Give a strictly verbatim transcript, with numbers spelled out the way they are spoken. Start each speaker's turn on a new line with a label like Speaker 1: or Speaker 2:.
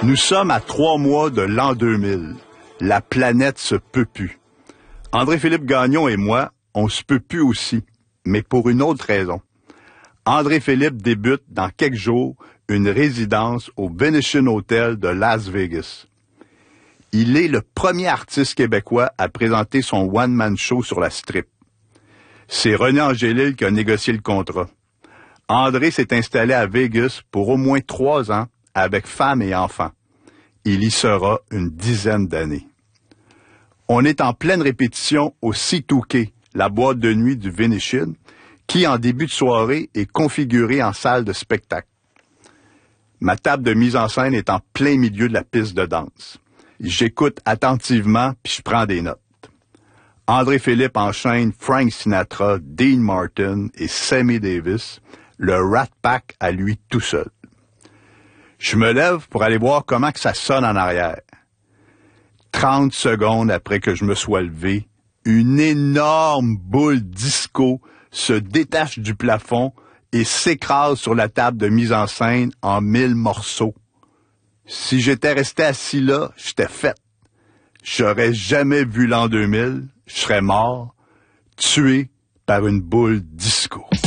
Speaker 1: Nous sommes à trois mois de l'an deux mille. La planète se peut plus. André-Philippe Gagnon et moi, on se peut plus aussi, mais pour une autre raison. André-Philippe débute dans quelques jours une résidence au Venetian Hotel de Las Vegas. Il est le premier artiste québécois à présenter son one-man show sur la strip. C'est René Angélil qui a négocié le contrat. André s'est installé à Vegas pour au moins trois ans avec femme et enfants. Il y sera une dizaine d'années. On est en pleine répétition au C deux K, la boîte de nuit du Venetian, qui, en début de soirée, est configurée en salle de spectacle. Ma table de mise en scène est en plein milieu de la piste de danse. J'écoute attentivement, puis je prends des notes. André-Philippe enchaîne Frank Sinatra, Dean Martin et Sammy Davis, le Rat Pack à lui tout seul. Je me lève pour aller voir comment que ça sonne en arrière. Trente secondes après que je me sois levé, une énorme boule disco se détache du plafond et s'écrase sur la table de mise en scène en mille morceaux. Si j'étais resté assis là, j'étais fait. J'aurais jamais vu l'an deux mille, je serais mort, tué par une boule disco.